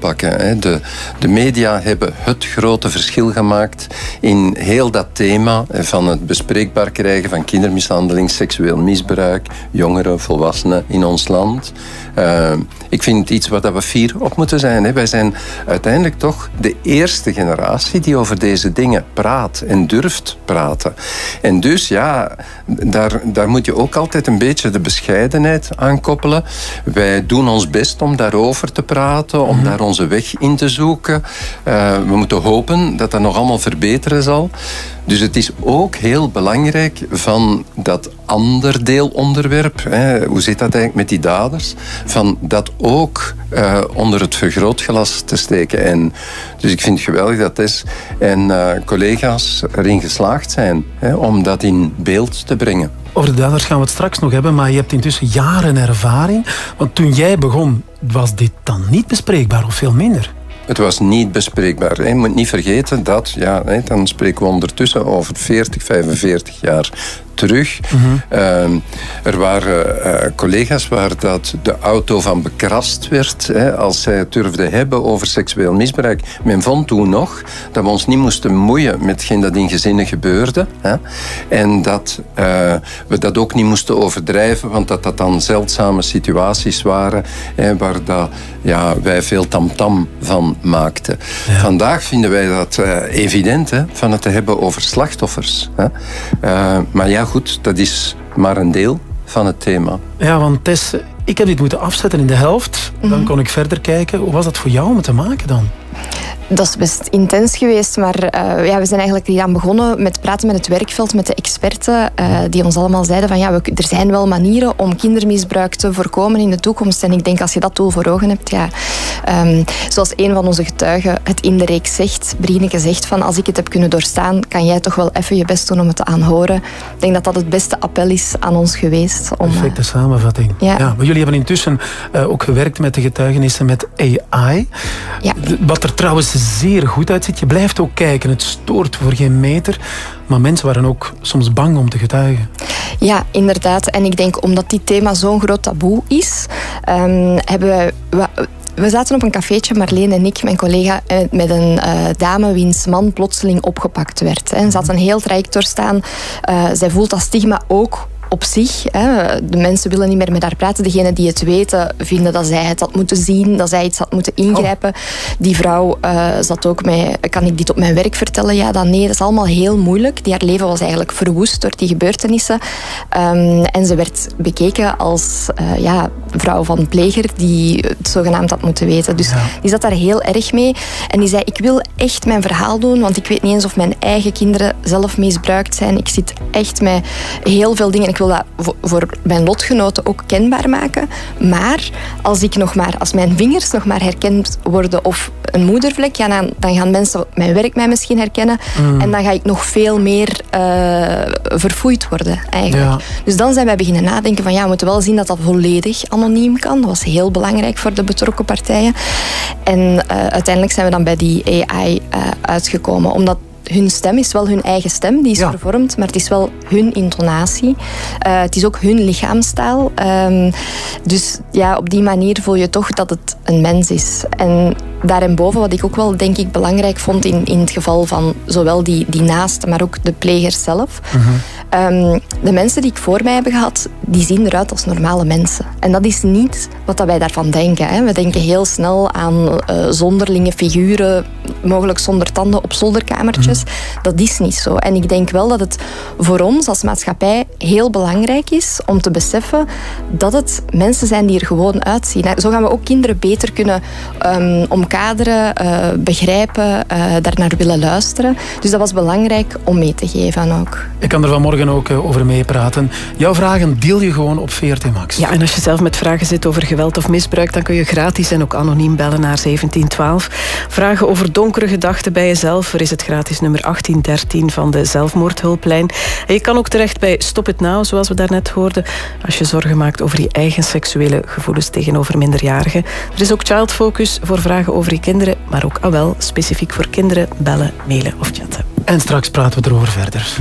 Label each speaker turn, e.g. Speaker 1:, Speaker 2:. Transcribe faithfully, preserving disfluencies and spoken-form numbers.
Speaker 1: aanpakken. De, de media hebben het grote verschil gemaakt in heel dat thema van het bespreekbaar krijgen van kindermishandeling, seksueel misbruik, jongeren, volwassenen in ons land. Uh, ik vind het iets waar we fier op moeten zijn. Hè. Wij zijn uiteindelijk toch de eerste generatie die over deze dingen praat en durft praten. En dus ja, daar, daar moet je ook altijd een beetje de bescheidenheid aan koppelen. Wij doen ons best om daarover te praten, om daar onze weg in te zoeken. Uh, we moeten hopen dat dat nog allemaal verbeteren zal. Dus het is ook heel belangrijk van dat ander deelonderwerp, hè, hoe zit dat eigenlijk met die daders, van dat ook uh, onder het vergrootglas te steken. En dus ik vind het geweldig dat Tess en uh, collega's erin geslaagd zijn, hè, om dat in beeld te brengen.
Speaker 2: Over de daders gaan we het straks nog hebben, maar je hebt intussen jaren ervaring. Want toen jij begon, was dit dan niet bespreekbaar of veel minder?
Speaker 1: Het was niet bespreekbaar. Je moet niet vergeten dat, ja, dan spreken we ondertussen over veertig, vijfenveertig jaar terug. Mm-hmm. Uh, er waren uh, collega's waar dat de auto van bekrast werd, hè, als zij het durfden hebben over seksueel misbruik. Men vond toen nog dat we ons niet moesten moeien met hetgeen dat in gezinnen gebeurde. Hè, en dat uh, we dat ook niet moesten overdrijven, want dat dat dan zeldzame situaties waren, hè, waar dat, ja, wij veel tamtam van maakten. Ja. Vandaag vinden wij dat uh, evident, hè, van het te hebben over slachtoffers. Hè. Uh, maar ja, goed, dat is maar een deel van het thema.
Speaker 2: Ja, want Tess, ik heb dit moeten afzetten in de helft. Dan mm-hmm. kon ik verder kijken. Hoe was dat voor jou om het te maken dan?
Speaker 3: Dat is best intens geweest, maar uh, ja, we zijn eigenlijk hieraan begonnen met praten met het werkveld, met de experten, uh, die ons allemaal zeiden van ja, we, er zijn wel manieren om kindermisbruik te voorkomen in de toekomst. En ik denk als je dat doel voor ogen hebt, ja, um, zoals een van onze getuigen het in de reeks zegt, Brieneke zegt van als ik het heb kunnen doorstaan, kan jij toch wel even je best doen om het te aanhoren. Ik denk dat dat het beste appel is aan ons geweest. Om,
Speaker 2: Perfecte uh, samenvatting. Ja. Ja, maar jullie hebben intussen uh, ook gewerkt met de getuigenissen met A I.
Speaker 3: Ja.
Speaker 2: Wat er trouwens zeer goed uitziet. Je blijft ook kijken. Het stoort voor geen meter. Maar mensen waren ook soms bang om te getuigen.
Speaker 3: Ja, inderdaad. En ik denk omdat dit thema zo'n groot taboe is, um, hebben wij... We zaten op een cafeetje, Marleen en ik, mijn collega, met een uh, dame wiens man plotseling opgepakt werd. Hè. Ze had een heel traject doorstaan. Uh, zij voelt dat stigma ook op zich. Hè. De mensen willen niet meer met haar praten. Degenen die het weten, vinden dat zij het had moeten zien, dat zij iets had moeten ingrijpen. Oh. Die vrouw uh, zat ook met, kan ik dit op mijn werk vertellen? Ja, dan nee, dat is allemaal heel moeilijk. Die haar leven was eigenlijk verwoest door die gebeurtenissen. Um, en ze werd bekeken als uh, ja, vrouw van pleger die het zogenaamd had moeten weten. Dus ja. Die zat daar heel erg mee. En die zei, ik wil echt mijn verhaal doen, want ik weet niet eens of mijn eigen kinderen zelf misbruikt zijn. Ik zit echt met heel veel dingen. Ik wil dat voor mijn lotgenoten ook kenbaar maken. Maar als ik nog maar, als mijn vingers nog maar herkend worden of een moedervlek, ja, dan, dan gaan mensen mijn werk mij misschien herkennen. Mm. En dan ga ik nog veel meer uh, verfoeid worden, eigenlijk. Ja. Dus dan zijn wij beginnen nadenken van ja, we moeten wel zien dat dat volledig anoniem kan. Dat was heel belangrijk voor de betrokken partijen. En uh, uiteindelijk zijn we dan bij die A I uh, uitgekomen. Omdat hun stem is wel hun eigen stem, die is ja. vervormd, maar het is wel hun intonatie. Uh, het is ook hun lichaamstaal. Um, dus ja, op die manier voel je toch dat het een mens is. En daarboven, wat ik ook wel denk ik belangrijk vond in, in het geval van zowel die, die naasten, maar ook de plegers zelf. Mm-hmm. Um, de mensen die ik voor mij heb gehad, die zien eruit als normale mensen. En dat is niet wat wij daarvan denken. Hè. We denken heel snel aan uh, zonderlinge figuren, mogelijk zonder tanden op zolderkamertjes. Mm-hmm. Dat is niet zo. En ik denk wel dat het voor ons als maatschappij heel belangrijk is om te beseffen dat het mensen zijn die er gewoon uitzien. Zo gaan we ook kinderen beter kunnen um, omkaderen, uh, begrijpen, uh, daarnaar willen luisteren. Dus dat was belangrijk om mee te geven ook.
Speaker 2: Ik kan er vanmorgen ook uh, over meepraten. Jouw vragen deel je gewoon op V R T Max.
Speaker 4: Ja, en als je zelf met vragen zit over geweld of misbruik, dan kun je gratis en ook anoniem bellen naar zeventien twaalf. Vragen over donkere gedachten bij jezelf. Er is het gratis nummer achttien dertien van de zelfmoordhulplijn. En je kan ook terecht bij Stop It Now, zoals we daarnet hoorden, als je zorgen maakt over je eigen seksuele gevoelens tegenover minderjarigen. Er is ook Child Focus voor vragen over je kinderen, maar ook ah wel, specifiek voor kinderen, bellen, mailen of chatten.
Speaker 2: En straks praten we erover verder.